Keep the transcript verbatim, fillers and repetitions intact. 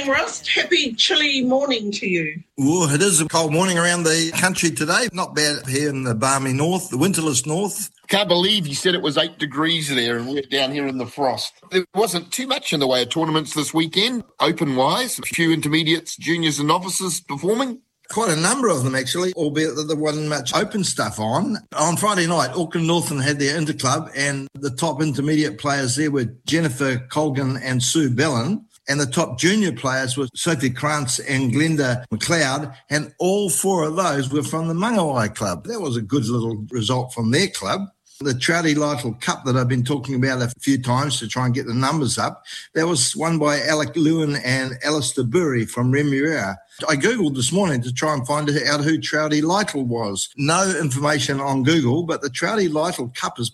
morning, Ross. Happy chilly morning to you. Oh, it is a cold morning around the country today. Not bad here in the balmy north, the winterless north. Can't believe you said it was eight degrees there and we're down here in the frost. There wasn't too much in the way of tournaments this weekend, open-wise. A few intermediates, juniors and novices performing. Quite a number of them, actually, albeit that there wasn't much open stuff on. On Friday night, Auckland Northern had their interclub, and the top intermediate players there were Jennifer Colgan and Sue Bellin. And the top junior players were Sophie Krantz and Glenda McLeod, and all four of those were from the Mangawai Club. That was a good little result from their club. The Trouty Lytle Cup that I've been talking about a few times to try and get the numbers up, that was won by Alec Lewin and Alistair Burry from Remuera. I Googled this morning to try and find out who Trouty Lytle was. No information on Google, but the Trouty Lytle Cup is